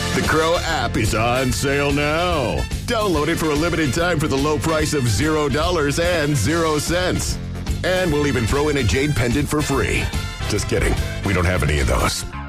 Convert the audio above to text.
The Crow app is on sale now. Download it for a limited time for the low price of $0 and 0 cents. And we'll even throw in a jade pendant for free. Just kidding. We don't have any of those.